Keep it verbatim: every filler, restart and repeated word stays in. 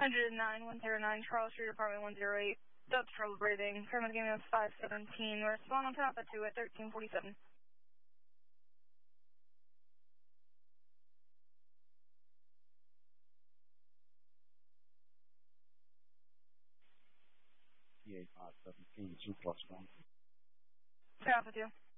hundred nine, one zero nine, Charles Street, apartment one zero eight. Depth trouble breathing. Permit game is five seventeen. We're spawn on top of two at thirteen forty-seven. P A five seventeen, two plus one. Traffic two.